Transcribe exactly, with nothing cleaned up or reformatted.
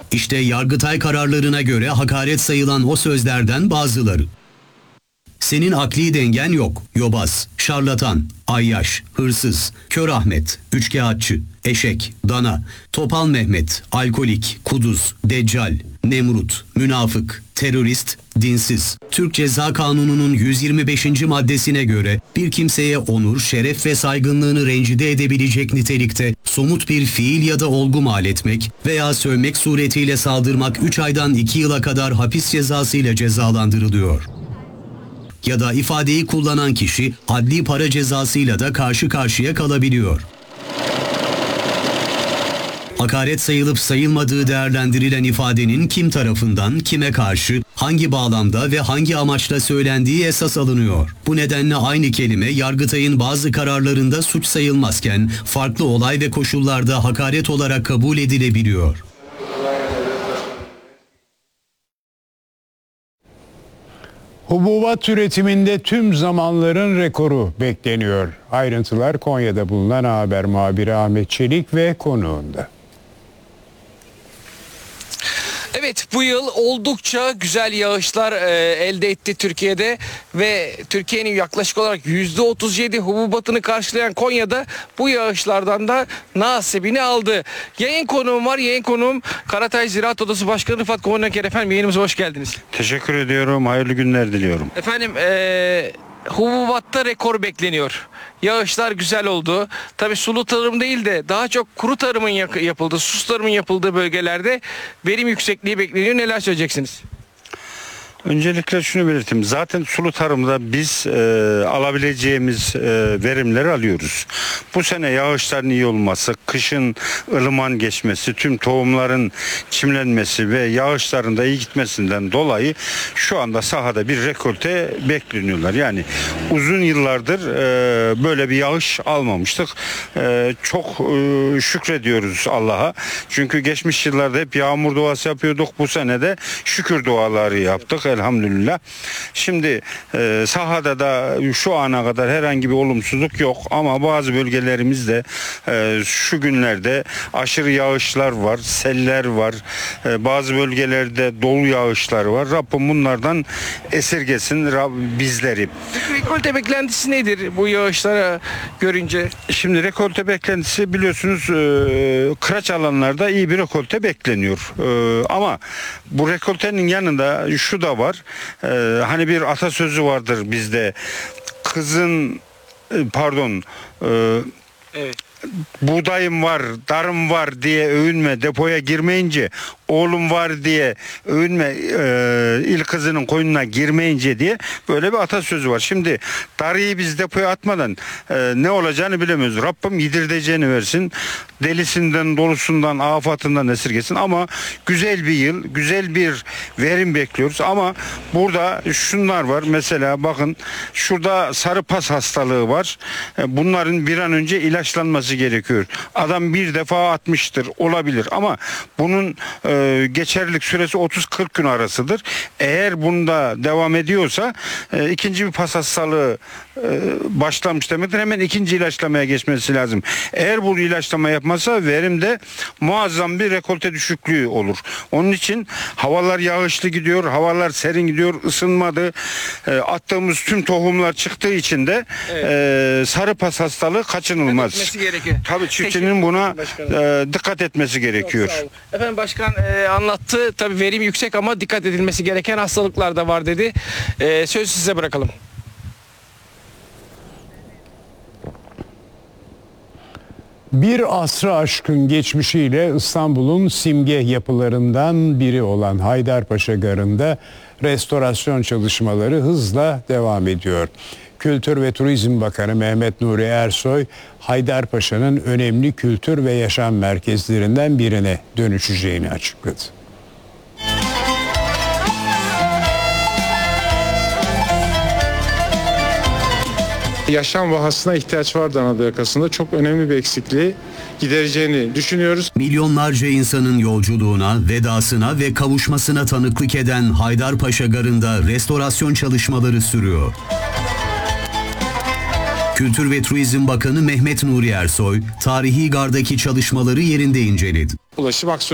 İşte Yargıtay kararlarına göre hakaret sayılan o sözlerden bazıları. Senin akli dengen yok, yobaz, şarlatan, ayyaş, hırsız, kör Ahmet, üçkağıtçı, eşek, dana, topal Mehmet, alkolik, kuduz, deccal, Nemrut, münafık, terörist, dinsiz. Türk Ceza Kanunu'nun yüz yirmi beşinci maddesine göre bir kimseye onur, şeref ve saygınlığını rencide edebilecek nitelikte somut bir fiil ya da olgu mal etmek veya sövmek suretiyle saldırmak üç aydan iki yıla kadar hapis cezası ile cezalandırılıyor. Ya da ifadeyi kullanan kişi adli para cezasıyla da karşı karşıya kalabiliyor. Hakaret sayılıp sayılmadığı değerlendirilen ifadenin kim tarafından, kime karşı, hangi bağlamda ve hangi amaçla söylendiği esas alınıyor. Bu nedenle aynı kelime Yargıtay'ın bazı kararlarında suç sayılmazken farklı olay ve koşullarda hakaret olarak kabul edilebiliyor. Hububat üretiminde tüm zamanların rekoru bekleniyor. Ayrıntılar Konya'da bulunan haber muhabiri Ahmet Çelik ve konuğunda. Evet, bu yıl oldukça güzel yağışlar e, elde etti Türkiye'de ve Türkiye'nin yaklaşık olarak yüzde otuz yedi hububatını karşılayan Konya'da bu yağışlardan da nasibini aldı. Yayın konuğum var. Yayın konuğum Karatay Ziraat Odası Başkanı Rıfat Kovunaker. Efendim, yayınımıza hoş geldiniz. Teşekkür ediyorum. Hayırlı günler diliyorum. Efendim, e, hububatta rekor bekleniyor. Yağışlar güzel oldu. Tabii sulu tarım değil de daha çok kuru tarımın yapıldığı, sus tarımın yapıldığı bölgelerde verim yüksekliği bekleniyor. Neler söyleyeceksiniz? Öncelikle şunu belirteyim. Zaten sulu tarımda biz e, alabileceğimiz e, verimleri alıyoruz. Bu sene yağışların iyi olması, kışın ılıman geçmesi, tüm tohumların çimlenmesi ve yağışların da iyi gitmesinden dolayı şu anda sahada bir rekolte bekleniyorlar. Yani uzun yıllardır e, böyle bir yağış almamıştık. E, çok e, şükrediyoruz Allah'a. Çünkü geçmiş yıllarda hep yağmur duası yapıyorduk. Bu sene de şükür duaları yaptık. Elhamdülillah. Şimdi e, sahada da şu ana kadar herhangi bir olumsuzluk yok ama bazı bölgelerimizde e, şu günlerde aşırı yağışlar var, seller var, e, bazı bölgelerde dolu yağışlar var. Rabbim bunlardan esirgesin Rab, bizleri. Rekolte beklentisi nedir bu yağışlara görünce? Şimdi rekolte beklentisi biliyorsunuz e, kıraç alanlarda iyi bir rekolte bekleniyor. E, ama bu rekoltenin yanında şu da var. Ee, hani bir atasözü vardır bizde. Kızın pardon e, evet. buğdayım var, darım var diye övünme, depoya girmeyince, oğlum var diye övünme, e, ilk kızının koyununa girmeyince diye böyle bir atasözü var. Şimdi darıyı biz depoya atmadan e, ne olacağını bilemiyoruz. Rabbim yedireceğini versin. Delisinden, dolusundan, afatından esirgesin ama güzel bir yıl, güzel bir verim bekliyoruz ama burada şunlar var. Mesela bakın şurada sarı pas hastalığı var. E, bunların bir an önce ilaçlanması gerekiyor. Adam bir defa atmıştır, olabilir ama bunun e, geçerlilik süresi otuz kırk gün arasıdır. Eğer bunda devam ediyorsa e, ikinci bir pas hastalığı e, başlamış demektir. Hemen ikinci ilaçlamaya geçmesi lazım. Eğer bu ilaçlama yapmazsa verimde muazzam bir rekolte düşüklüğü olur. Onun için havalar yağışlı gidiyor, havalar serin gidiyor, ısınmadı. E, attığımız tüm tohumlar çıktığı için de evet. e, sarı pas hastalığı kaçınılmaz. Tabii çiftçinin buna e, dikkat etmesi gerekiyor. Efendim, başkan e, anlattı. Tabii verim yüksek ama dikkat edilmesi gereken hastalıklar da var dedi. E, söz size bırakalım. Bir asrı aşkın geçmişiyle İstanbul'un simge yapılarından biri olan Haydarpaşa Garı'nda restorasyon çalışmaları hızla devam ediyor. Kültür ve Turizm Bakanı Mehmet Nuri Ersoy, Haydarpaşa'nın önemli kültür ve yaşam merkezlerinden birine dönüşeceğini açıkladı. Yaşam vahasına ihtiyaç vardı Anadolu yakasında. Çok önemli bir eksikliği gidereceğini düşünüyoruz. Milyonlarca insanın yolculuğuna, vedasına ve kavuşmasına tanıklık eden Haydarpaşa Garı'nda restorasyon çalışmaları sürüyor. Kültür ve Turizm Bakanı Mehmet Nuri Ersoy, tarihi gardaki çalışmaları yerinde inceledi. Ulaşım